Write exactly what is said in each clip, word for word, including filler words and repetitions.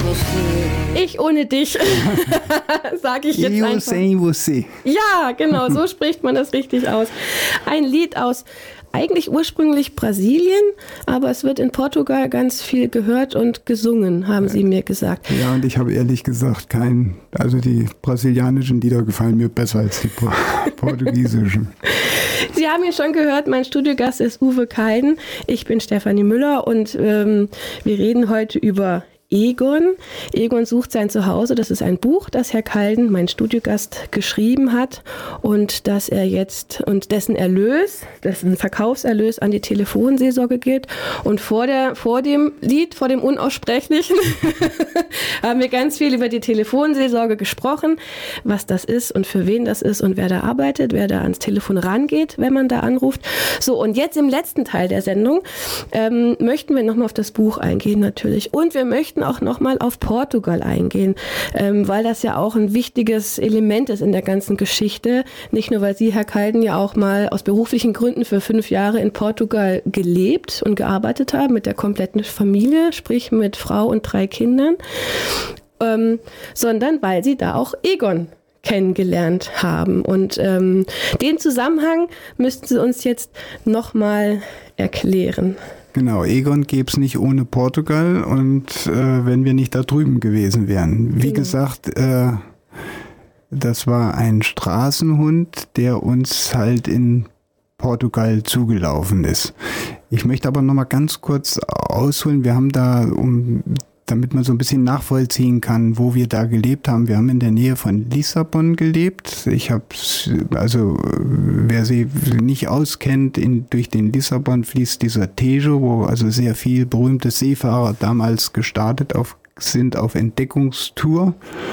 Ich ohne dich, sage ich jetzt Eu einfach. sem você. Ja, genau, so spricht man das richtig aus. Ein Lied aus eigentlich ursprünglich Brasilien, aber es wird in Portugal ganz viel gehört und gesungen, haben Sie mir gesagt. Ja, und ich habe ehrlich gesagt keinen, also die brasilianischen Lieder gefallen mir besser als die portugiesischen. Sie haben ja schon gehört, mein Studiogast ist Uwe Kalden. Ich bin Stefanie Müller und ähm, wir reden heute über Egon. Egon sucht sein Zuhause. Das ist ein Buch, das Herr Kalden, mein Studiogast, geschrieben hat und dass er jetzt und dessen Erlös, dessen Verkaufserlös an die Telefonseelsorge geht. Und vor der, vor dem Lied, vor dem Unaussprechlichen, haben wir ganz viel über die Telefonseelsorge gesprochen, was das ist und für wen das ist und wer da arbeitet, wer da ans Telefon rangeht, wenn man da anruft. So, und jetzt im letzten Teil der Sendung ähm, möchten wir nochmal auf das Buch eingehen natürlich. Und wir möchten auch nochmal auf Portugal eingehen, ähm, weil das ja auch ein wichtiges Element ist in der ganzen Geschichte. Nicht nur, weil Sie, Herr Kalden, ja auch mal aus beruflichen Gründen für fünf Jahre in Portugal gelebt und gearbeitet haben mit der kompletten Familie, sprich mit Frau und drei Kindern, ähm, sondern weil Sie da auch Egon kennengelernt haben. Und ähm, den Zusammenhang müssten Sie uns jetzt nochmal erklären. Genau, Egon gäbe es nicht ohne Portugal und äh, wenn wir nicht da drüben gewesen wären. Wie genau. gesagt, äh, das war ein Straßenhund, der uns halt in Portugal zugelaufen ist. Ich möchte aber noch mal ganz kurz ausholen. Wir haben da, um damit man so ein bisschen nachvollziehen kann, wo wir da gelebt haben. Wir haben in der Nähe von Lissabon gelebt. Ich habe, also wer sie nicht auskennt, in, durch den Lissabon fließt dieser Tejo, wo also sehr viel berühmte Seefahrer damals gestartet auf, sind auf Entdeckungstour.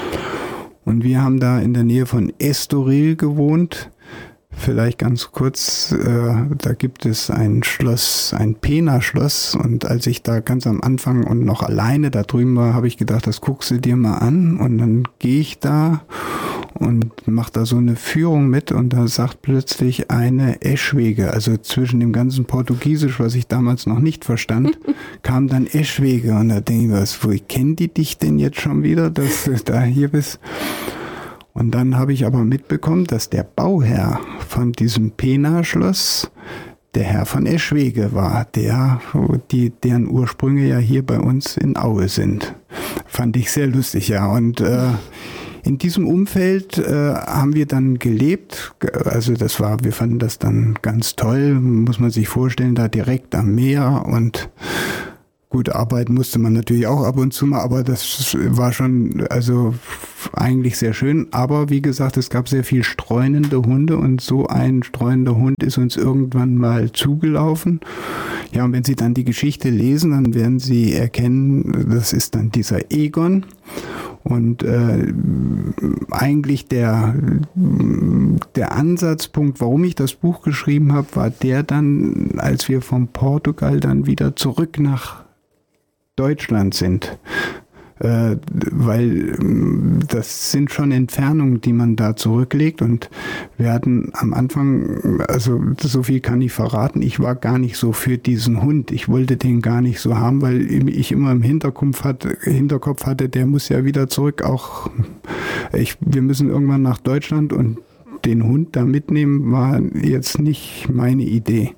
Und wir haben da in der Nähe von Estoril gewohnt. Vielleicht ganz kurz, äh, da gibt es ein Schloss, ein Pena-Schloss und als ich da ganz am Anfang und noch alleine da drüben war, habe ich gedacht, das guckst du dir mal an und dann gehe ich da und mache da so eine Führung mit und da sagt plötzlich eine Eschwege, also zwischen dem ganzen Portugiesisch, was ich damals noch nicht verstand, kam dann Eschwege und da denke ich, was, wo kennen die dich denn jetzt schon wieder, dass du da hier bist? Und dann habe ich aber mitbekommen, dass der Bauherr von diesem Pena-Schloss der Herr von Eschwege war, der, die, deren Ursprünge ja hier bei uns in Aue sind. Fand ich sehr lustig, ja. Und äh, in diesem Umfeld äh, haben wir dann gelebt. Also das war, wir fanden das dann ganz toll, muss man sich vorstellen, da direkt am Meer und gut, arbeiten musste man natürlich auch ab und zu mal, aber das war schon, also eigentlich sehr schön. Aber wie gesagt, es gab sehr viel streunende Hunde und so ein streunender Hund ist uns irgendwann mal zugelaufen. Ja, und wenn Sie dann die Geschichte lesen, dann werden Sie erkennen, das ist dann dieser Egon. Und äh, eigentlich der, der Ansatzpunkt, warum ich das Buch geschrieben habe, war der dann, als wir von Portugal dann wieder zurück nach Deutschland sind, äh, weil äh, das sind schon Entfernungen, die man da zurücklegt und wir hatten am Anfang, also so viel kann ich verraten, ich war gar nicht so für diesen Hund, ich wollte den gar nicht so haben, weil ich immer im Hinterkopf hatte, Hinterkopf hatte, der muss ja wieder zurück, auch ich, wir müssen irgendwann nach Deutschland und den Hund da mitnehmen war jetzt nicht meine Idee,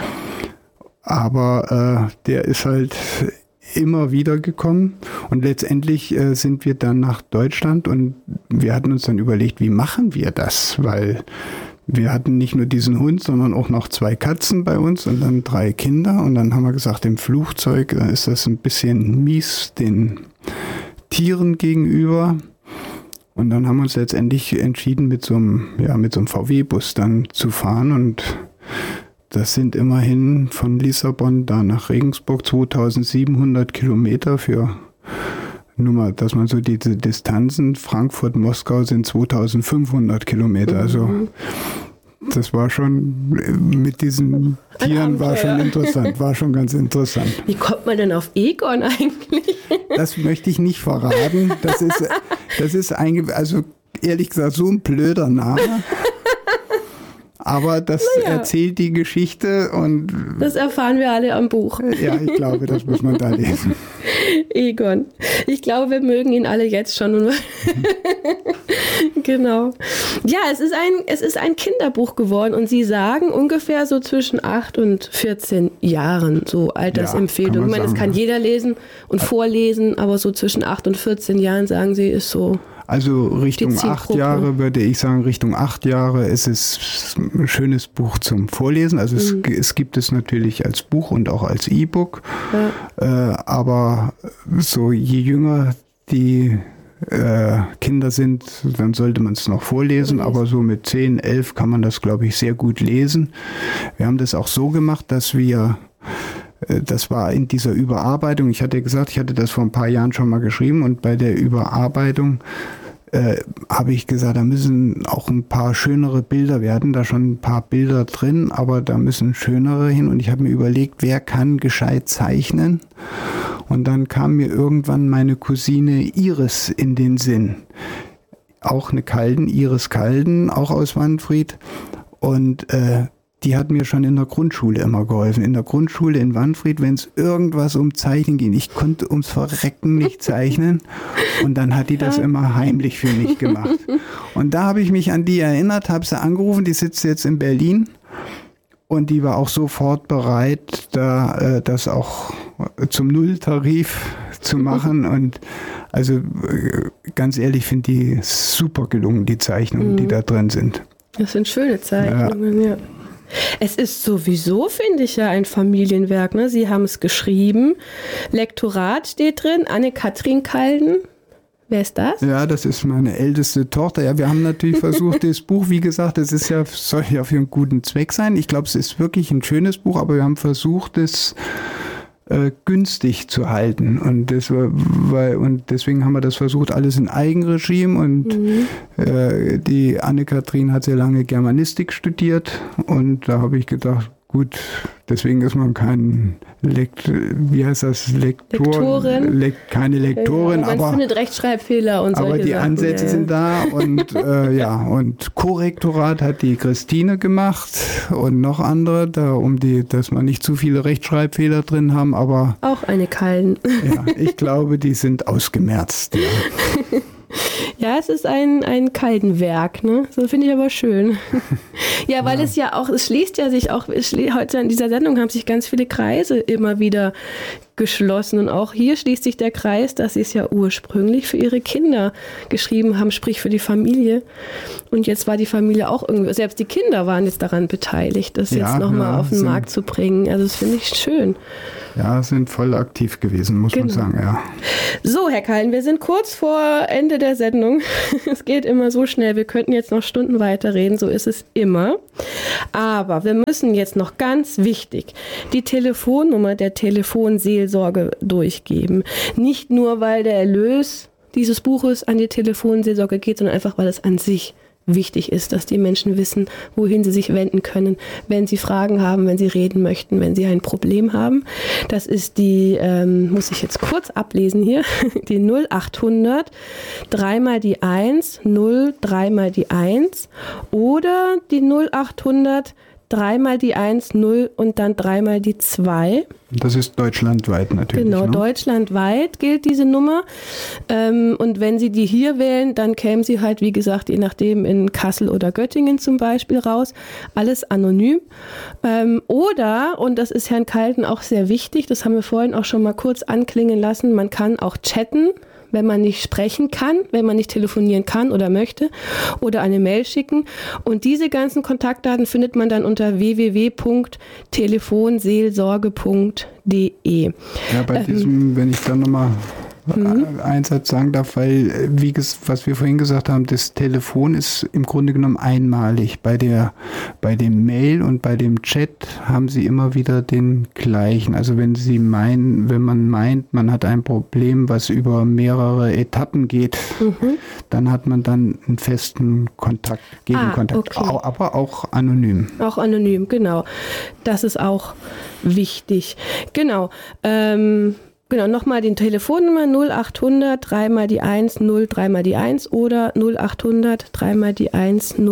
aber äh, der ist halt immer wieder gekommen und letztendlich äh, sind wir dann nach Deutschland und wir hatten uns dann überlegt, wie machen wir das, weil wir hatten nicht nur diesen Hund, sondern auch noch zwei Katzen bei uns und dann drei Kinder und dann haben wir gesagt, im Flugzeug äh, ist das ein bisschen mies den Tieren gegenüber und dann haben wir uns letztendlich entschieden, mit so einem, ja, mit so einem V W-Bus dann zu fahren und das sind immerhin von Lissabon da nach Regensburg zweitausendsiebenhundert Kilometer für, nur mal, dass man so diese Distanzen, Frankfurt-Moskau sind zweitausendfünfhundert Kilometer, also das war schon, mit diesen Tieren war schon interessant, war schon ganz interessant. Wie kommt man denn auf Egon eigentlich? Das möchte ich nicht verraten, das ist, das ist eigentlich, also ehrlich gesagt so ein blöder Name. Aber das naja. erzählt die Geschichte und... Das erfahren wir alle am Buch. Ja, ich glaube, das muss man da lesen. Egon. Ich glaube, wir mögen ihn alle jetzt schon. Genau. Ja, es ist ein, es ist ein Kinderbuch geworden und Sie sagen ungefähr so zwischen acht und vierzehn Jahren, so Altersempfehlung. Ja, ich meine, das kann jeder lesen und vorlesen, aber so zwischen acht und vierzehn Jahren, sagen Sie, ist so... Also Richtung acht Jahre würde ich sagen, Richtung acht Jahre ist es ein schönes Buch zum Vorlesen. Also es, mhm. es gibt es natürlich als Buch und auch als E-Book. Ja. Äh, aber so je jünger die äh, Kinder sind, dann sollte man es noch vorlesen. Mhm. Aber so mit zehn, elf kann man das, glaube ich, sehr gut lesen. Wir haben das auch so gemacht, dass wir... Das war in dieser Überarbeitung, ich hatte gesagt, ich hatte das vor ein paar Jahren schon mal geschrieben und bei der Überarbeitung äh, habe ich gesagt, da müssen auch ein paar schönere Bilder, wir hatten da schon ein paar Bilder drin, aber da müssen schönere hin und ich habe mir überlegt, wer kann gescheit zeichnen? Und dann kam mir irgendwann meine Cousine Iris in den Sinn, auch eine Kalden, Iris Kalden, auch aus Wanfried und äh, die hat mir schon in der Grundschule immer geholfen. In der Grundschule in Wanfried, wenn es irgendwas um Zeichnen ging, ich konnte ums Verrecken nicht zeichnen. Und dann hat die das immer heimlich für mich gemacht. Und da habe ich mich an die erinnert, habe sie angerufen, die sitzt jetzt in Berlin. Und die war auch sofort bereit, da äh, das auch zum Nulltarif zu machen. Und also äh, ganz ehrlich, ich finde die super gelungen, die Zeichnungen, mhm. die da drin sind. Das sind schöne Zeichnungen, ja. ja. Es ist sowieso, finde ich, ja ein Familienwerk. Ne? Sie haben es geschrieben. Lektorat steht drin. Anne-Kathrin Kalden. Wer ist das? Ja, das ist meine älteste Tochter. Ja, wir haben natürlich versucht, das Buch, wie gesagt, das ist ja, soll ja für einen guten Zweck sein. Ich glaube, es ist wirklich ein schönes Buch, aber wir haben versucht, es äh, günstig zu halten. Und, das war, weil, und deswegen haben wir das versucht, alles in Eigenregime. Und mhm. äh, die Anne-Kathrin hat sehr lange Germanistik studiert. Und da habe ich gedacht, gut, deswegen ist man kein Lekt, wie heißt das, Lektor, Lektorin. Le, keine Lektorin, ja, man aber findet Rechtschreibfehler und solche aber die Sachen, Ansätze ja. sind da und äh, ja und Korrektorat hat die Christine gemacht und noch andere, da um die, dass man nicht zu viele Rechtschreibfehler drin haben, aber auch eine Kalden. Ja, ich glaube, die sind ausgemerzt. Ja. Ja, es ist ein, ein Kaldenwerk, ne? So finde ich aber schön. Ja, weil ja. es ja auch, es schließt ja sich auch, es schließt, heute in dieser Sendung haben sich ganz viele Kreise immer wieder geschlossen. Und auch hier schließt sich der Kreis, dass sie es ja ursprünglich für ihre Kinder geschrieben haben, sprich für die Familie. Und jetzt war die Familie auch irgendwie, selbst die Kinder waren jetzt daran beteiligt, das ja, jetzt nochmal ja, auf den sind, Markt zu bringen. Also das finde ich schön. Ja, sind voll aktiv gewesen, muss genau. man sagen, ja. So, Herr Kallen, wir sind kurz vor Ende der Sendung. Es geht immer so schnell, wir könnten jetzt noch Stunden weiterreden, so ist es immer. Aber wir müssen jetzt noch ganz wichtig die Telefonnummer der Telefonseelsorge durchgeben. Nicht nur, weil der Erlös dieses Buches an die Telefonseelsorge geht, sondern einfach, weil es an sich wichtig ist, dass die Menschen wissen, wohin sie sich wenden können, wenn sie Fragen haben, wenn sie reden möchten, wenn sie ein Problem haben. Das ist die, ähm, muss ich jetzt kurz ablesen hier, die null acht hundert, dreimal die eins, null, dreimal die eins oder die null acht hundert, dreimal die eins, null und dann dreimal die zwei. Das ist deutschlandweit natürlich. Genau, ne? Deutschlandweit gilt diese Nummer. Ähm, und wenn Sie die hier wählen, dann kämen Sie halt, wie gesagt, je nachdem in Kassel oder Göttingen zum Beispiel raus. Alles anonym. Ähm, oder, und das ist Herrn Kalden auch sehr wichtig, das haben wir vorhin auch schon mal kurz anklingen lassen, man kann auch chatten, wenn man nicht sprechen kann, wenn man nicht telefonieren kann oder möchte, oder eine Mail schicken. Und diese ganzen Kontaktdaten findet man dann unter w w w punkt telefonseelsorge punkt d e. Ja, bei ähm, diesem, wenn ich dann nochmal mhm. einen Satz sagen darf, weil, wie ges- was wir vorhin gesagt haben, das Telefon ist im Grunde genommen einmalig. Bei der, bei dem Mail und bei dem Chat haben Sie immer wieder den gleichen. Also wenn Sie meinen, wenn man meint, man hat ein Problem, was über mehrere Etappen geht, mhm. dann hat man dann einen festen Kontakt, Gegenkontakt, ah, okay. aber auch anonym. Auch anonym, genau. Das ist auch wichtig. Genau. Ähm, Genau, nochmal die Telefonnummer null acht hundert, dreimal die eins, null, dreimal die eins oder null acht hundert, dreimal die eins, null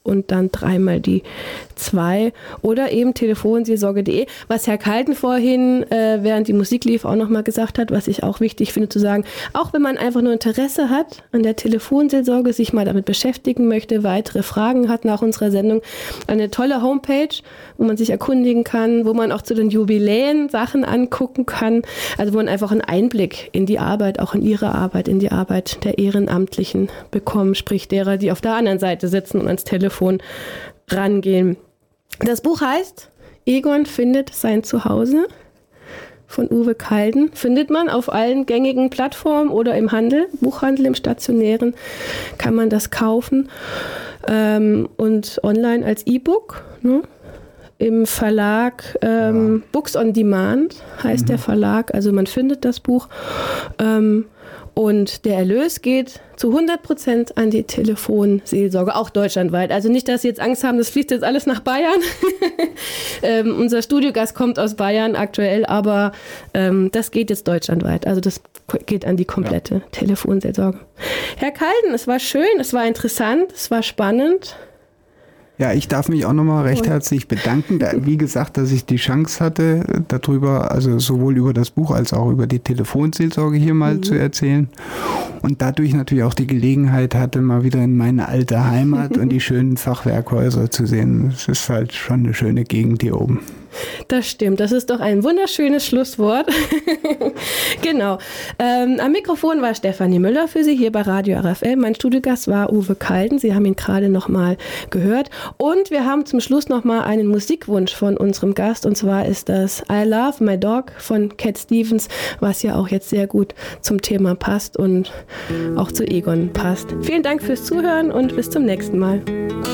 und dann dreimal die zwei oder eben telefonseelsorge punkt de, was Herr Kalten vorhin, äh, während die Musik lief, auch nochmal gesagt hat, was ich auch wichtig finde zu sagen, auch wenn man einfach nur Interesse hat an der Telefonseelsorge, sich mal damit beschäftigen möchte, weitere Fragen hat nach unserer Sendung, eine tolle Homepage, wo man sich erkundigen kann, wo man auch zu den Jubiläen Sachen angucken kann, also wo man einfach einen Einblick in die Arbeit, auch in ihre Arbeit, in die Arbeit der Ehrenamtlichen bekommt, sprich derer, die auf der anderen Seite sitzen und ans Telefon rangehen. Das Buch heißt Egon findet sein Zuhause von Uwe Kalden. Findet man auf allen gängigen Plattformen oder im Handel, Buchhandel, im Stationären kann man das kaufen ähm, und online als E-Book, ne? Im Verlag ähm, ja. Books on Demand heißt mhm. der Verlag, also man findet das Buch ähm, und der Erlös geht zu hundert Prozent an die Telefonseelsorge, auch deutschlandweit. Also nicht, dass Sie jetzt Angst haben, das fließt jetzt alles nach Bayern. ähm, unser Studiogast kommt aus Bayern aktuell, aber ähm, das geht jetzt deutschlandweit. Also das geht an die komplette ja. Telefonseelsorge. Herr Kalden, es war schön, es war interessant, es war spannend. Ja, ich darf mich auch nochmal recht herzlich bedanken. Da, wie gesagt, dass ich die Chance hatte, darüber, also sowohl über das Buch als auch über die Telefonseelsorge hier mal mhm. zu erzählen. Und dadurch natürlich auch die Gelegenheit hatte, mal wieder in meine alte Heimat und die schönen Fachwerkhäuser zu sehen. Es ist halt schon eine schöne Gegend hier oben. Das stimmt, das ist doch ein wunderschönes Schlusswort. Genau. Ähm, am Mikrofon war Stefanie Müller für Sie hier bei Radio R F L. Mein Studiogast war Uwe Kalden. Sie haben ihn gerade noch mal gehört. Und wir haben zum Schluss noch mal einen Musikwunsch von unserem Gast. Und zwar ist das I Love My Dog von Cat Stevens, was ja auch jetzt sehr gut zum Thema passt und auch zu Egon passt. Vielen Dank fürs Zuhören und bis zum nächsten Mal.